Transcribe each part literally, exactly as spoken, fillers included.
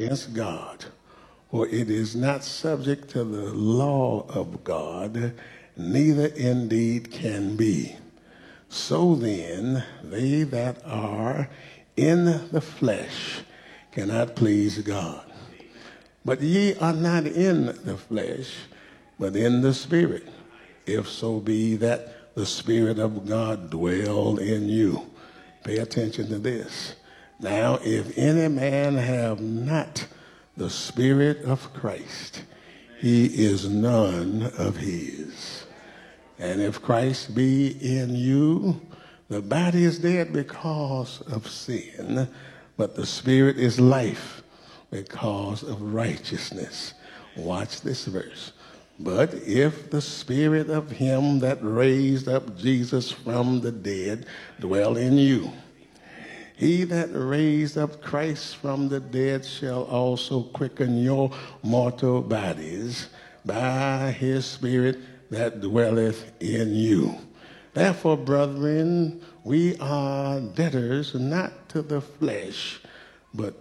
against God, for it is not subject to the law of God, neither indeed can be. So then, they that are in the flesh cannot please God. But ye are not in the flesh, but in the Spirit, if so be that the Spirit of God dwell in you. Pay attention to this. Now, if any man have not the Spirit of Christ, he is none of his. And if Christ be in you, the body is dead because of sin, but the Spirit is life because of righteousness. Watch this verse. But if the Spirit of him that raised up Jesus from the dead dwell in you, he that raised up Christ from the dead shall also quicken your mortal bodies by his Spirit that dwelleth in you. Therefore, brethren, we are debtors not to the flesh, but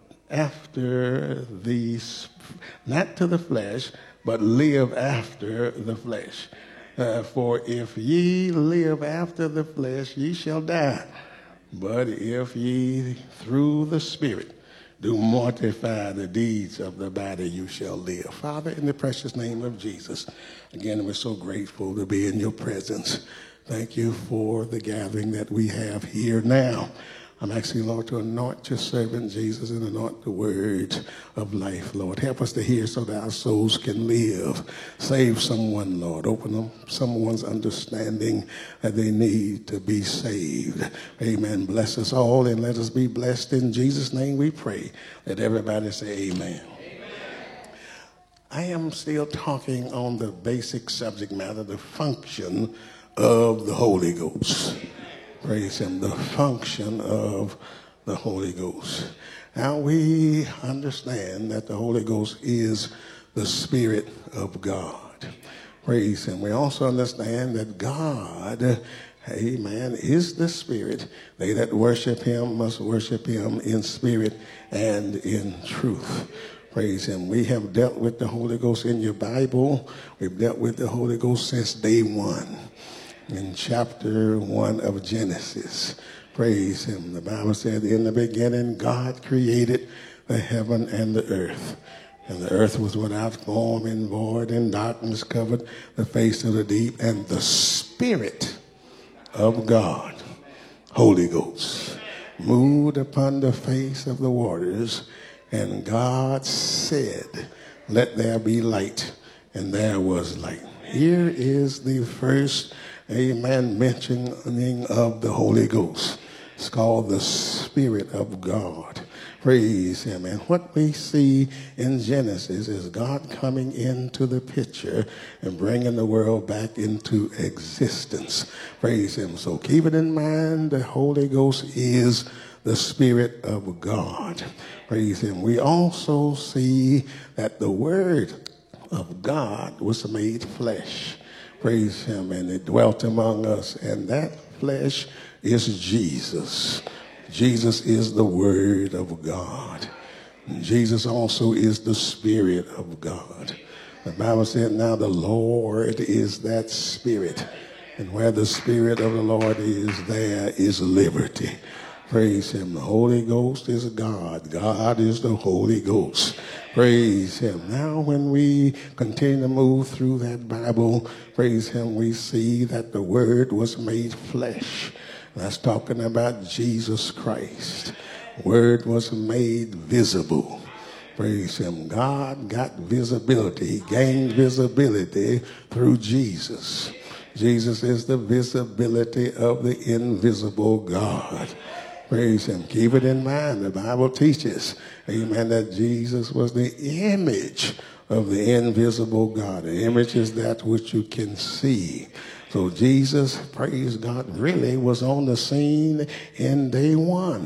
after the, not to the flesh, but live after the flesh. Uh, for if ye live after the flesh, ye shall die. But if ye through the Spirit do mortify the deeds of the body, you shall live. Father, in the precious name of Jesus, again, we're so grateful to be in your presence. Thank you for the gathering that we have here now. I'm asking, Lord, to anoint your servant Jesus and anoint the words of life, Lord. Help us to hear so that our souls can live. Save someone, Lord. Open up someone's understanding that they need to be saved. Amen. Bless us all and let us be blessed. In Jesus' name we pray. Let everybody say amen. Amen. I am still talking on the basic subject matter, the function of the Holy Ghost. Praise him, the function of the Holy Ghost. Now we understand that the Holy Ghost is the Spirit of God. Praise him. We also understand that God, amen, is the Spirit. They that worship him must worship him in spirit and in truth. Praise him. We have dealt with the Holy Ghost in your Bible. We've dealt with the Holy Ghost since day one. In chapter one of Genesis. Praise him. The Bible said, in the beginning, God created the heaven and the earth. And the earth was without form and void, and darkness covered the face of the deep. And the Spirit of God, Holy Ghost, moved upon the face of the waters. And God said, let there be light. And there was light. Here is the first amen, mentioning of the Holy Ghost. It's called the Spirit of God. Praise him. And what we see in Genesis is God coming into the picture and bringing the world back into existence. Praise him. So keep it in mind, the Holy Ghost is the Spirit of God. Praise him. We also see that the Word of God was made flesh. Praise him. And it dwelt among us. And that flesh is Jesus. Jesus is the Word of God. And Jesus also is the Spirit of God. The Bible said, now the Lord is that Spirit. And where the Spirit of the Lord is, there is liberty. Praise him. The Holy Ghost is God. God is the Holy Ghost. Praise him. Now when we continue to move through that Bible, praise him, we see that the Word was made flesh. That's talking about Jesus Christ. Word was made visible. Praise him. God got visibility. He gained visibility through Jesus. Jesus is the visibility of the invisible God. Praise him. Keep it in mind. The Bible teaches, amen, that Jesus was the image of the invisible God. The image is that which you can see. So Jesus, praise God, really was on the scene in day one.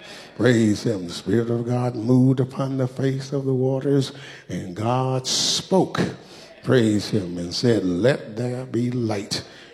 Praise him. The Spirit of God moved upon the face of the waters, and God spoke, praise him, and said, let there be light.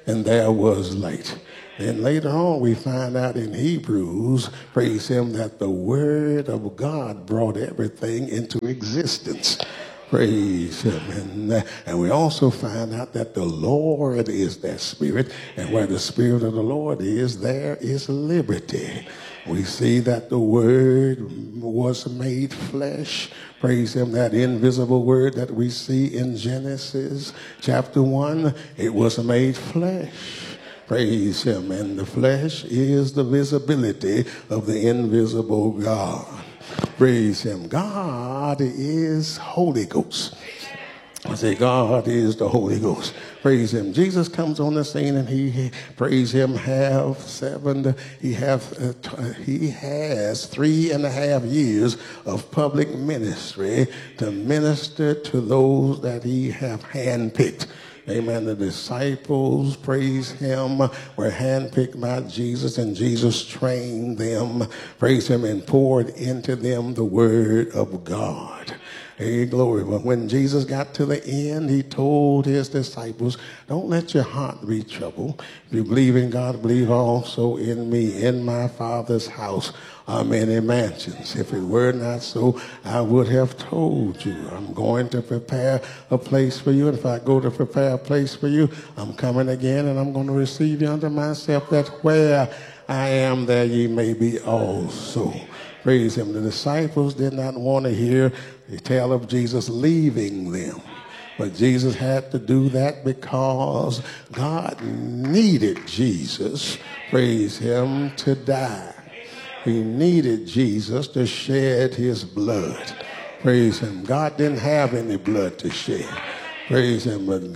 and there was light. And later on, we find out in Hebrews, praise him, that the word of God brought everything into existence. Praise him. And, uh, and we also find out that the Lord is that spirit, and where the spirit of the Lord is, there is liberty. We see that the word was made flesh. Praise him, that invisible word that we see in Genesis chapter one, it was made flesh. Praise him. And the flesh is the visibility of the invisible God. Praise him. God is Holy Ghost. I say God is the Holy Ghost. Praise him. Jesus comes on the scene, and he, praise him, have seven, he have, uh, he has three and a half years of public ministry to minister to those that he have handpicked. Amen. The disciples, praise him, were handpicked by Jesus, and Jesus trained them, praise him, and poured into them the word of God. Hey, glory. But when Jesus got to the end, he told his disciples, don't let your heart be troubled. If you believe in God, believe also in me. In my Father's house are many mansions. If it were not so, I would have told you. I'm going to prepare a place for you. And if I go to prepare a place for you, I'm coming again, and I'm going to receive you unto myself, that where I am, there ye may be also. Praise him. The disciples did not want to hear the tale of Jesus leaving them. But Jesus had to do that because God needed Jesus, praise him, to die. He needed Jesus to shed his blood. Praise him. God didn't have any blood to shed. Praise him. But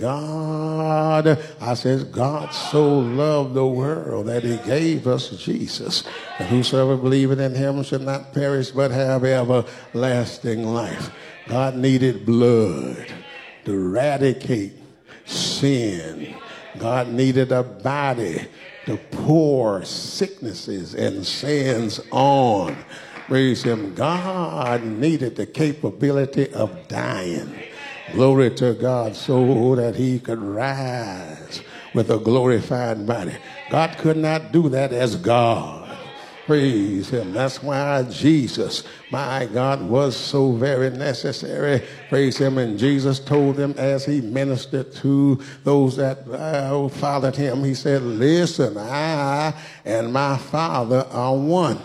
God, I says, God so loved the world that he gave us Jesus. And whosoever believeth in him shall not perish but have everlasting life. God needed blood to eradicate sin. God needed a body to pour sicknesses and sins on. Praise him. God needed the capability of dying. Glory to God, so that he could rise with a glorified body. God could not do that as God. Praise him. That's why Jesus, my God, was so very necessary. Praise him. And Jesus told them as he ministered to those that uh, followed him, he said, listen, I and my Father are one.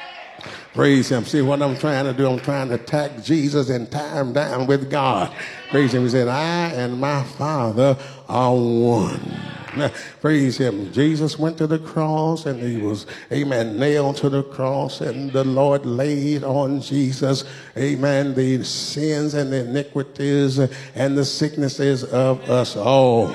Praise him. See what I'm trying to do? I'm trying to attack Jesus and tie him down with God. Praise him. He said, I and my Father are one. Praise him. Jesus went to the cross, and he was, amen, nailed to the cross, and the Lord laid on Jesus, amen, the sins and the iniquities and the sicknesses of us all.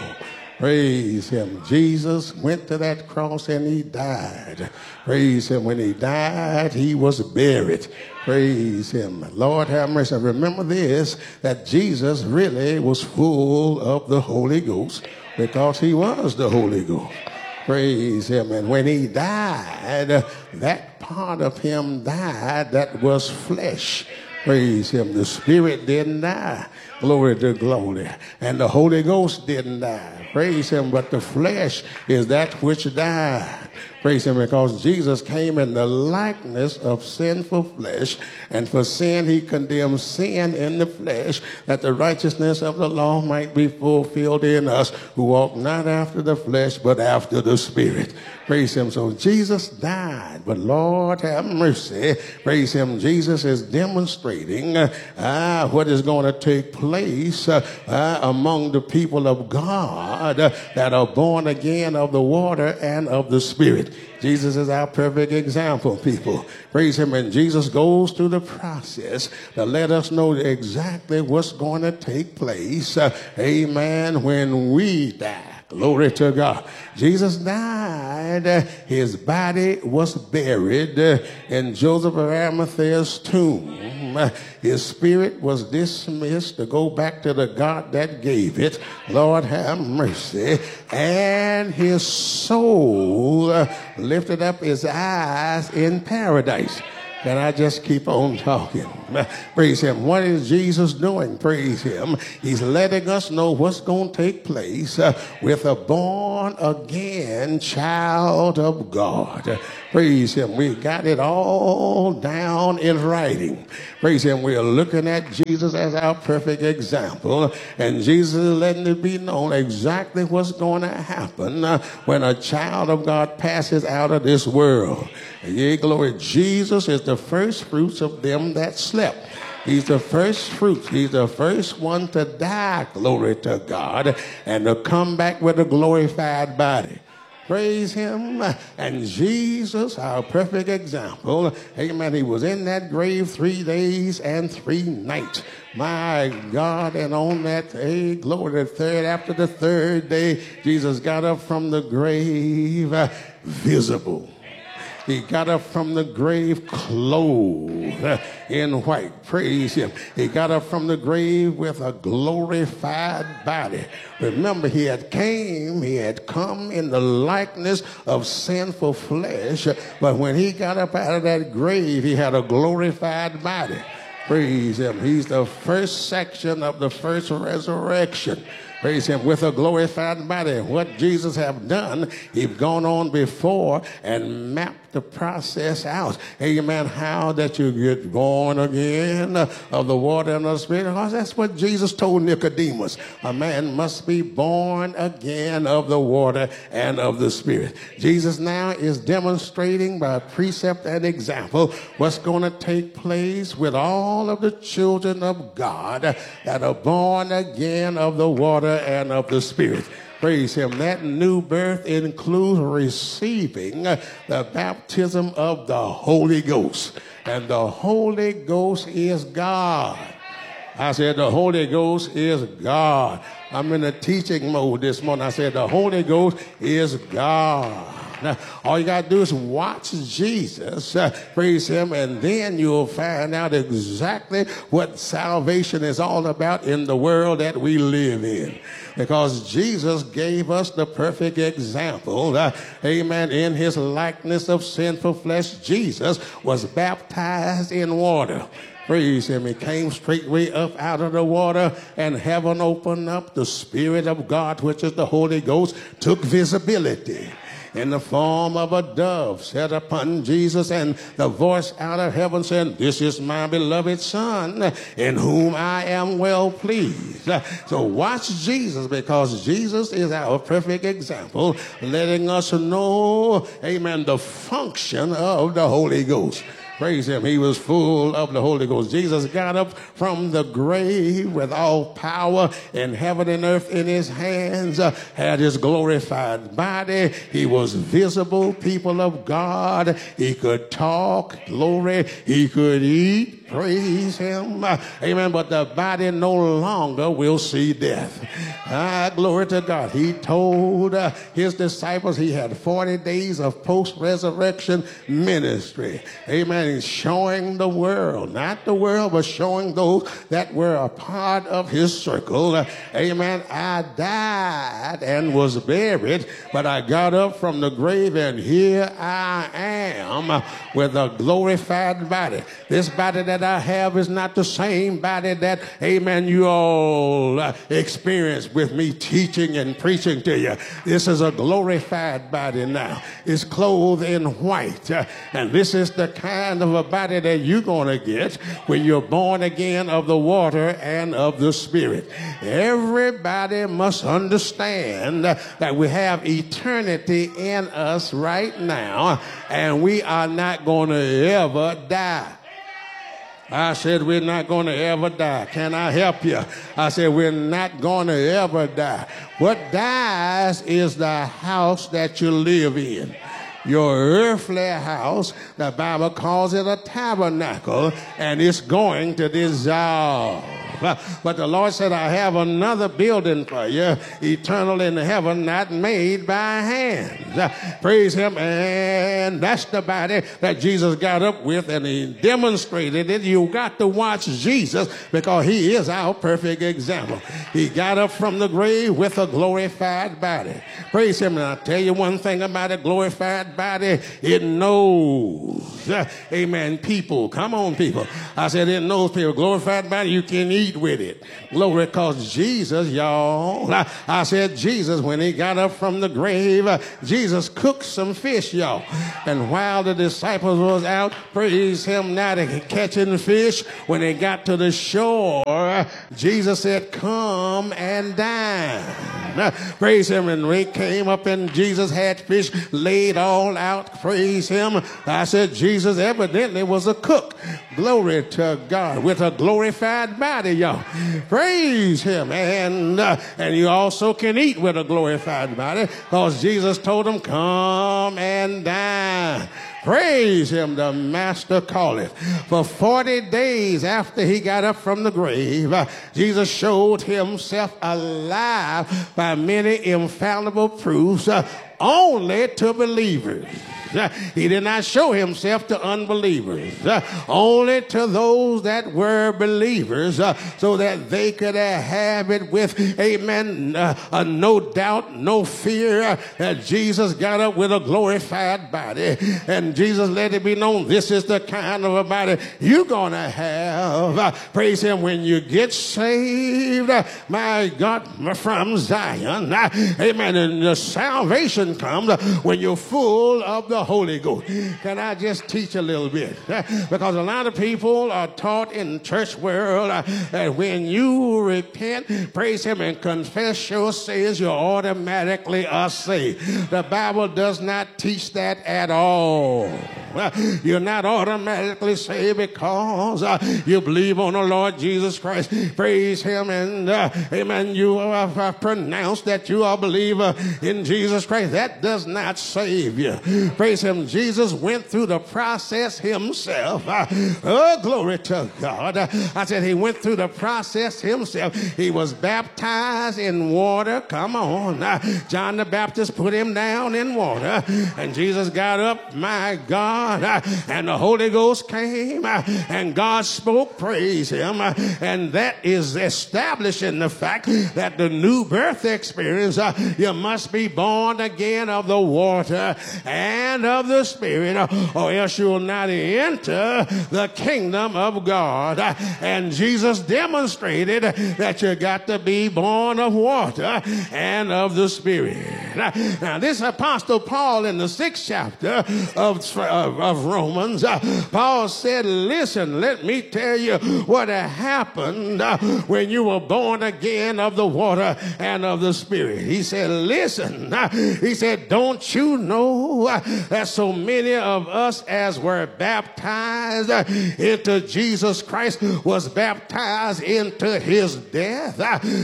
Praise him. Jesus went to that cross and he died. Praise him. When he died, he was buried. Praise him. Lord have mercy. Remember this, that Jesus really was full of the Holy Ghost, because he was the Holy Ghost. Praise him. And when he died, that part of him died that was flesh. Praise him. The spirit didn't die. Glory to glory. And the Holy Ghost didn't die. Praise him. But the flesh is that which died. Praise him, because Jesus came in the likeness of sinful flesh, and for sin he condemned sin in the flesh, that the righteousness of the law might be fulfilled in us, who walk not after the flesh, but after the Spirit. Praise him. So Jesus died, but Lord have mercy. Praise him. Jesus is demonstrating uh, uh, what is going to take place uh, uh, among the people of God uh, that are born again of the water and of the Spirit. Jesus is our perfect example, people. Praise him. And Jesus goes through the process to let us know exactly what's going to take place, uh, amen, when we die. Glory to God. Jesus died. His body was buried in Joseph of Arimathea's tomb. His spirit was dismissed to go back to the God that gave it. Lord have mercy. And his soul lifted up his eyes in paradise. Can I just keep on talking? Praise him. What is Jesus doing? Praise him. He's letting us know what's going to take place uh, with a born again child of God. Praise him. We got it all down in writing. Praise him. We are looking at Jesus as our perfect example. And Jesus is letting it be known exactly what's going to happen uh, when a child of God passes out of this world. Yea, glory. Jesus is the first fruits of them that slept. He's the first fruits. He's the first one to die, glory to God, and to come back with a glorified body. Praise him. And Jesus, our perfect example, amen, he was in that grave three days and three nights. My God, and on that day, glory, the third, after the third day, Jesus got up from the grave uh, visible. He got up from the grave clothed in white. Praise him. He got up from the grave with a glorified body. Remember, he had came, he had come in the likeness of sinful flesh. But when he got up out of that grave, he had a glorified body. Praise him. He's the first section of the first resurrection. Praise him, with a glorified body. What Jesus have done, he's gone on before and mapped the process out. Amen. How that you get born again of the water and the Spirit. Because that's what Jesus told Nicodemus. A man must be born again of the water and of the Spirit. Jesus now is demonstrating by precept and example what's going to take place with all of the children of God that are born again of the water and of the Spirit. Praise him. That new birth includes receiving the baptism of the Holy Ghost. And the Holy Ghost is God. I said the Holy Ghost is God. I'm in a teaching mode this morning. I said the Holy Ghost is God. Now, all you got to do is watch Jesus, uh, praise him, and then you'll find out exactly what salvation is all about in the world that we live in. Because Jesus gave us the perfect example, uh, amen, in his likeness of sinful flesh. Jesus was baptized in water. Praise him. He came straightway up out of the water, and heaven opened up. The Spirit of God, which is the Holy Ghost, took visibility in the form of a dove set upon Jesus, and the voice out of heaven said, "This is my beloved Son, in whom I am well pleased." So watch Jesus, because Jesus is our perfect example, letting us know, amen, the function of the Holy Ghost. Praise him. He was full of the Holy Ghost. Jesus got up from the grave with all power in heaven and earth in his hands, uh, had his glorified body. He was visible, people of God. He could talk, glory. He could eat. Praise him. Uh, amen. But the body no longer will see death. Ah, glory to God. He told uh, his disciples he had forty days of post-resurrection ministry. Amen. He's showing the world, not the world, but showing those that were a part of his circle. Uh, amen. I died and was buried, but I got up from the grave, and here I am uh, with a glorified body. This body that I have is not the same body that, amen, you all uh, experienced with me teaching and preaching to you. This is a glorified body now. It's clothed in white. Uh, and this is the kind of a body that you're going to get when you're born again of the water and of the Spirit. Everybody must understand uh, that we have eternity in us right now, and we are not going to ever die. I said we're not going to ever die. Can I help you? I said we're not going to ever die. What dies is the house that you live in. Your earthly house, the Bible calls it a tabernacle, and it's going to dissolve. But the Lord said, I have another building for you, eternal in heaven, not made by hands. Praise him. And that's the body that Jesus got up with, and he demonstrated it. You got to watch Jesus because he is our perfect example. He got up from the grave with a glorified body. Praise him. And I'll tell you one thing about a glorified body. It knows. Amen. People. Come on, people. I said it knows people. Glorified body, you can eat with it. Glory, because Jesus, y'all. I, I said Jesus, when he got up from the grave, uh, Jesus cooked some fish, y'all. And while the disciples was out, praise him, now they catching fish, when they got to the shore, uh, Jesus said, come and dine. Uh, praise him. And we came up and Jesus had fish laid all out. Praise him. I said Jesus evidently was a cook. Glory to God, with a glorified body, y'all. Praise him. And uh, and you also can eat with a glorified body, because Jesus told them, come and dine. Praise him, the master calleth. For forty days after he got up from the grave, uh, Jesus showed himself alive by many infallible proofs, uh, only to believers. Uh, he did not show himself to unbelievers, uh, only to those that were believers, uh, so that they could uh, have it with, amen, uh, uh, no doubt, no fear, uh, that Jesus got up with a glorified body. And Jesus let it be known, this is the kind of a body you're going to have. Uh, praise him, when you get saved, uh, my God, from Zion. Uh, amen. And the salvation comes uh, when you're full of the Holy Ghost. Can I just teach a little bit? Because a lot of people are taught in the church world uh, that when you repent, praise him, and confess your sins, you're automatically are saved. The Bible does not teach that at all. Uh, you're not automatically saved because uh, you believe on the Lord Jesus Christ. Praise him. And uh, amen, you have uh, pronounced that you are a believer in Jesus Christ. That does not save you. Praise him. Jesus went through the process himself. Uh, oh, glory to God. Uh, I said he went through the process himself. He was baptized in water. Come on. Uh, John the Baptist put him down in water. And Jesus got up, my God, uh, and the Holy Ghost came, uh, and God spoke. Praise him. Uh, and that is establishing the fact that the new birth experience, uh, you must be born again of the water and of the Spirit, or else you will not enter the kingdom of God. And Jesus demonstrated that you got to be born of water and of the Spirit. Now, this Apostle Paul in the sixth chapter of, of, of Romans, Paul said, listen, let me tell you what happened when you were born again of the water and of the Spirit. He said, listen, he said, don't you know that so many of us as were baptized into Jesus Christ was baptized into his death?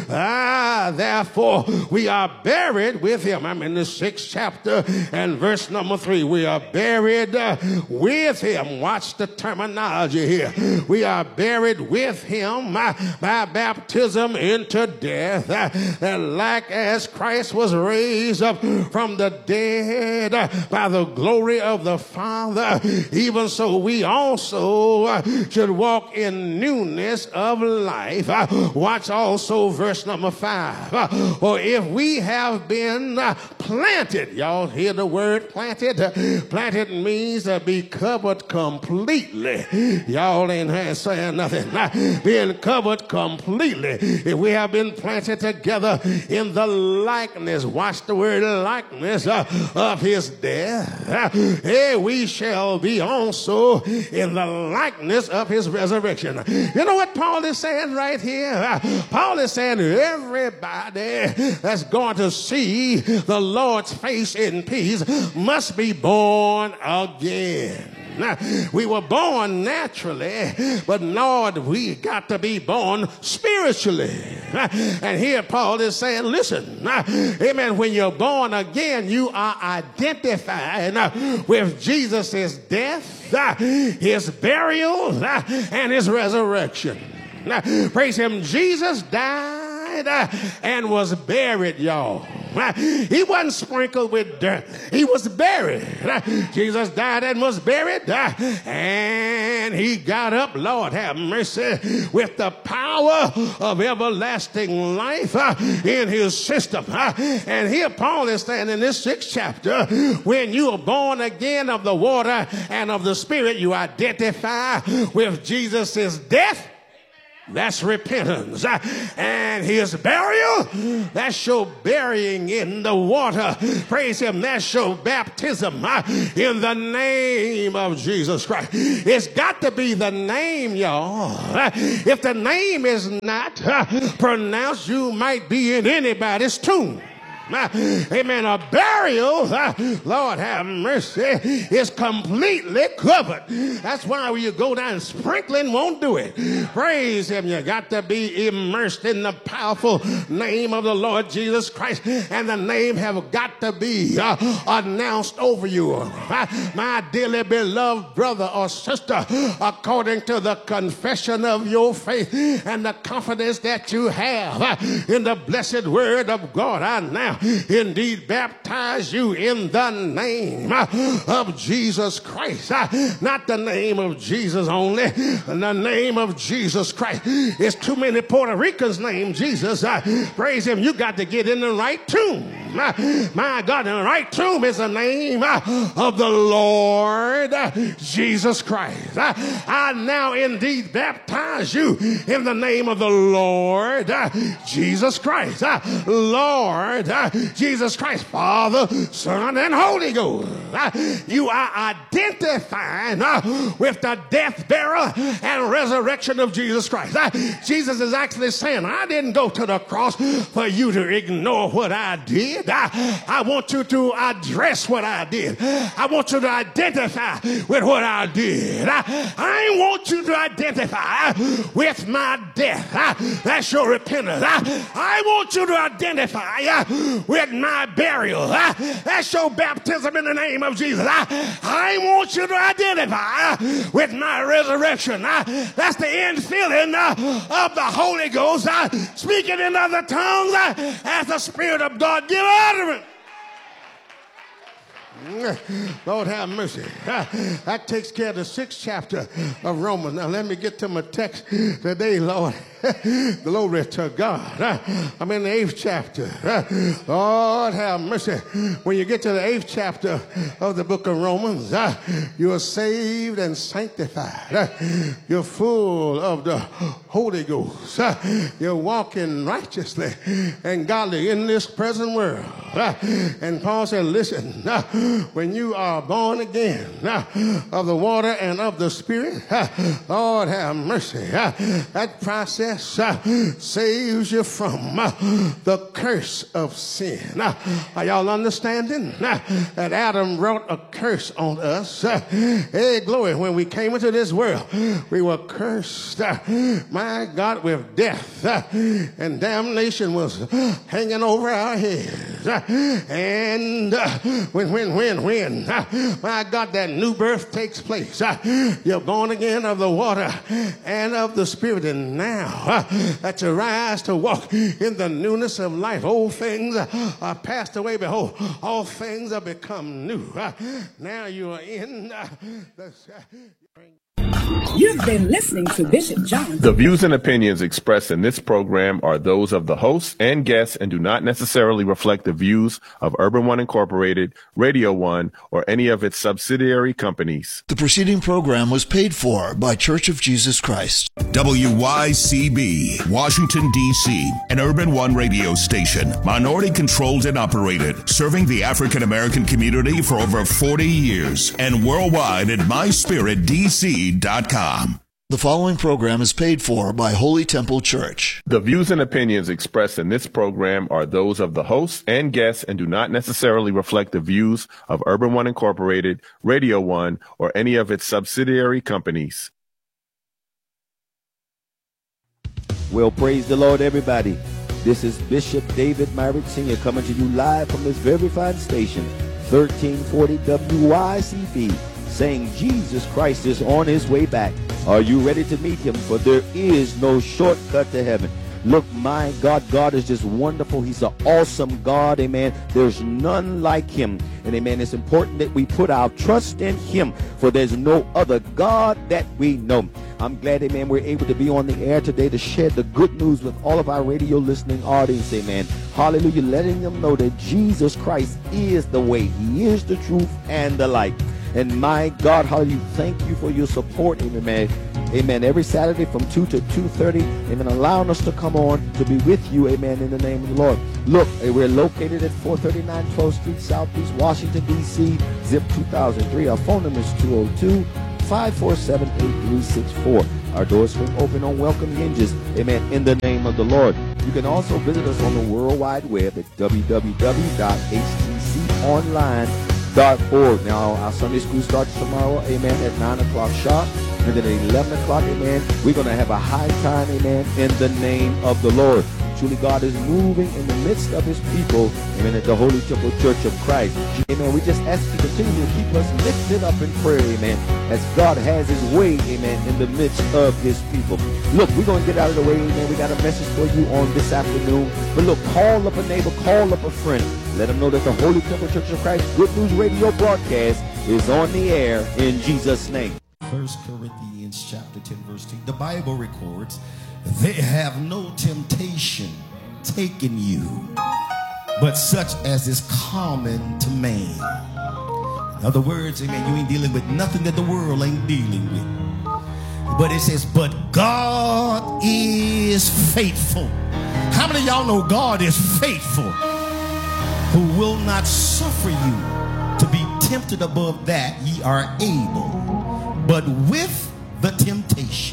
Ah, therefore we are buried with him. I'm in the sixth chapter and verse number three. We are buried with him. Watch the terminology here. We are buried with him by baptism into death, that like as Christ was raised up from the dead by the glory of the Father, even so we also should walk in newness of life. Watch also verse number five. For if we have been planted, y'all hear the word planted? Planted means to be covered completely. Y'all ain't saying nothing. Being covered completely. If we have been planted together in the likeness, watch the word likeness, uh, of his death, uh, hey, we shall be also in the likeness of his resurrection. You know what Paul is saying right here? Uh, Paul is saying everybody that's going to see the Lord's face in peace must be born again. We were born naturally, but Lord, we got to be born spiritually. And here Paul is saying, listen, amen, when you're born again, you are identified with Jesus' death, his burial, and his resurrection. Praise him. Jesus died and was buried, y'all. He wasn't sprinkled with dirt. He was buried. Jesus died and was buried. And he got up, Lord have mercy, with the power of everlasting life in his system. And here Paul is saying in this sixth chapter, when you are born again of the water and of the Spirit, you identify with Jesus' death. That's repentance. And his burial, that's your burying in the water. Praise him. That's your baptism in the name of Jesus Christ. It's got to be the name, y'all. If the name is not pronounced, you might be in anybody's tomb. Amen. A burial, Lord have mercy, is completely covered. That's why when you go down, sprinkling won't do it. Praise him. You got to be immersed in the powerful name of the Lord Jesus Christ. And the name have got to be uh, announced over you. Uh, my dearly beloved brother or sister, according to the confession of your faith and the confidence that you have uh, in the blessed word of God, I now indeed baptize you in the name of Jesus Christ. Not the name of Jesus only, the name of Jesus Christ. It's too many Puerto Ricans named Jesus. Praise him. You got to get in the right tomb. My God, in the right tomb is the name of the Lord Jesus Christ. I now indeed baptize you in the name of the Lord Jesus Christ. Lord Jesus Christ, Father, Son, and Holy Ghost. You are identifying with the death, burial, and resurrection of Jesus Christ. Jesus is actually saying, I didn't go to the cross for you to ignore what I did. I, I want you to address what I did. I want you to identify with what I did. I, I want you to identify with my death. I, that's your repentance. I, I want you to identify with my burial. I, that's your baptism in the name of Jesus. I, I want you to identify with my resurrection. I, that's the infilling uh, of the Holy Ghost. I, speaking in other tongues uh, as the Spirit of God give utterance. Lord have mercy. That takes care of the sixth chapter of Romans. Now let me get to my text today, Lord. Glory to God. I'm in the eighth chapter. Lord have mercy. When you get to the eighth chapter of the book of Romans, you are saved and sanctified. You're full of the Holy Ghost. You're walking righteously and godly in this present world. And Paul said, listen, when you are born again of the water and of the Spirit, Lord have mercy. That process saves you from the curse of sin. Are y'all understanding that Adam wrote a curse on us? Hey, glory. When we came into this world, we were cursed, my God, with death, and damnation was hanging over our heads. And when, when, when, when, my God, that new birth takes place, you're born again of the water and of the Spirit, and now that you rise to walk in the newness of life, old things are passed away. Behold, all things are become new. Now you are in the... You've been listening to Bishop John. The views and opinions expressed in this program are those of the hosts and guests and do not necessarily reflect the views of Urban One Incorporated, Radio One, or any of its subsidiary companies. The preceding program was paid for by Church of Jesus Christ. W Y C B, Washington, D C, an Urban One radio station, minority controlled and operated, serving the African American community for over forty years, and worldwide at my spirit d c dot com. The following program is paid for by Holy Temple Church. The views and opinions expressed in this program are those of the hosts and guests and do not necessarily reflect the views of Urban One Incorporated, Radio One, or any of its subsidiary companies. Well, praise the Lord, everybody. This is Bishop David Myrick Senior coming to you live from this very fine station, thirteen forty W Y C B, saying Jesus Christ is on his way back. Are you ready to meet him? For there is no shortcut to heaven. Look, my God, God is just wonderful. He's an awesome God, amen. There's none like him. And amen, it's important that we put our trust in him, for there's no other God that we know. I'm glad, amen, we're able to be on the air today to share the good news with all of our radio listening audience, amen. Hallelujah, letting them know that Jesus Christ is the way, he is the truth and the light. And my God, hallelujah, thank you for your support, amen. Amen. Every Saturday from two to two thirty, amen, allowing us to come on to be with you, amen, in the name of the Lord. Look, we're located at four thirty-nine twelfth Street, Southeast Washington, D C, zip two thousand three. Our phone number is two oh two, five four seven, eight three six four. Our doors swing open on welcome hinges, amen, in the name of the Lord. You can also visit us on the World Wide Web at w w w dot h t c online dot org. Now, our Sunday school starts tomorrow, amen, at nine o'clock sharp. And then at eleven o'clock, amen, we're going to have a high time, amen, in the name of the Lord. Truly, God is moving in the midst of his people, amen, at the Holy Temple Church of Christ. Amen. We just ask you to continue to keep us lifted up in prayer, amen, as God has his way, amen, in the midst of his people. Look, we're going to get out of the way, amen. We got a message for you on this afternoon. But look, call up a neighbor, call up a friend. Let them know that the Holy Temple Church of Christ Good News Radio broadcast is on the air in Jesus' name. First Corinthians chapter ten, verse two. The Bible records, they have no temptation taken you, but such as is common to man. In other words, amen, you ain't dealing with nothing that the world ain't dealing with. But it says, but God is faithful. How many of y'all know God is faithful, who will not suffer you to be tempted above that ye are able, but with the temptation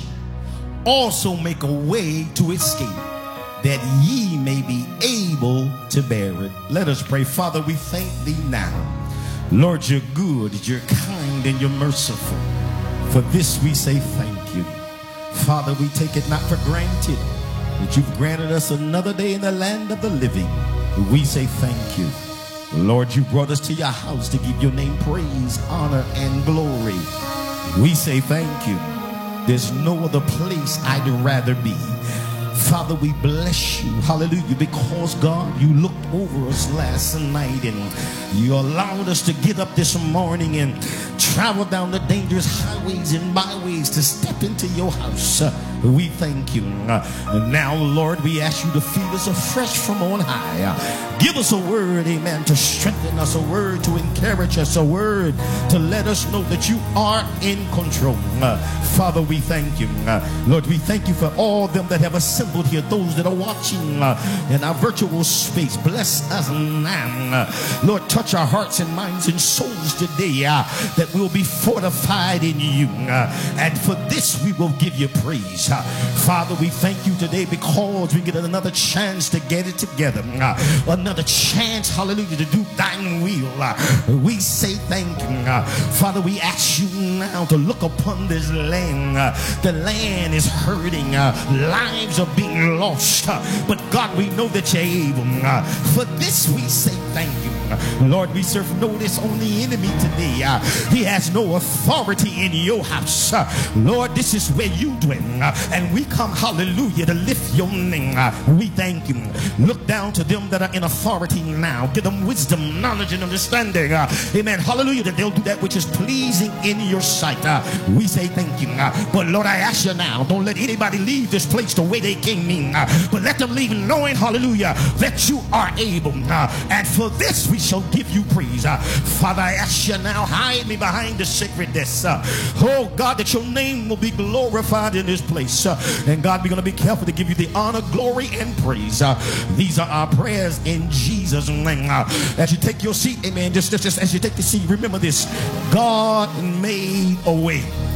also make a way to escape, that ye may be able to bear it. Let us pray. Father, we thank thee now. Lord, you're good, you're kind, and you're merciful. For this we say thank you. Father, we take it not for granted that you've granted us another day in the land of the living. We say thank you. Lord, you brought us to your house to give your name praise, honor, and glory. We say thank you. There's no other place I'd rather be. Father, we bless you, hallelujah, because God, you looked over us last night and you allowed us to get up this morning and travel down the dangerous highways and byways to step into your house. Uh, we thank you. Uh, and now, Lord, we ask you to feed us afresh from on high. Uh, give us a word, amen, to strengthen us, a word to encourage us, a word to let us know that you are in control. Uh, Father, we thank you. Uh, Lord, we thank you for all them that have assembled here, those that are watching uh, in our virtual space. Bless us now. Uh, Lord, touch our hearts and minds and souls today, uh, that we'll be fortified in you. Uh, and for this, we will give you praise. Uh, Father, we thank you today because we get another chance to get it together. Uh, another chance, hallelujah, to do thine will. Uh, we say thank you. Uh, Father, we ask you now to look upon this land. Uh, the land is hurting. Uh, lives are being lost. Uh, but God, we know that you're able. Uh, for this, we say thank you. Lord, we serve notice on the enemy today. Uh, he has no authority in your house. Uh, Lord, this is where you dwell. Uh, and we come, hallelujah, to lift your name. Uh, we thank you. Look down to them that are in authority now. Give them wisdom, knowledge, and understanding. Uh, amen. Hallelujah, that they'll do that which is pleasing in your sight. Uh, we say thank you. Uh, but Lord, I ask you now, don't let anybody leave this place the way they came in. Uh, but let them leave knowing, hallelujah, that you are able. Uh, and for this, we shall give you praise. Uh, Father, I ask you now, hide me behind the sacredness. Uh, oh God, that your name will be glorified in this place. Uh, and God, we're going to be careful to give you the honor, glory, and praise. Uh, these are our prayers in Jesus' name. Uh, as you take your seat, amen, just, just, just as you take the seat, remember this. God made a way.